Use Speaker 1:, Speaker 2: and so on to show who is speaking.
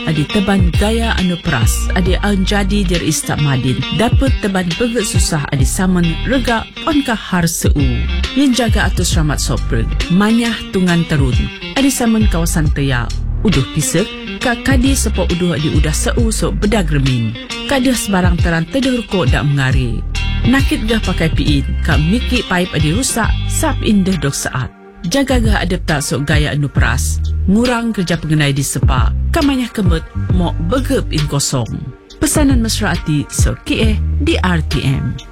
Speaker 1: adi teban gaya anu peras adi anjadi dir istak madin dapat teban beget susah adi saman rega onka har seu yang jaga atus ramat sopreg manyah tungan terun adi saman kawasan teya uduh pisek ka kadi sepo uduh adi udah seu so bedag remin kadah sebarang teran tedeur ko dak mengari nakit dah pakai piin ka miki pipe adi rusak sap indah dok saat jaga gah adep tak sok gaya anu peras ngurang kerja pengenai di sepa kamanya kemut mok begep in kosong pesanan mesra ati sok kie di RTM.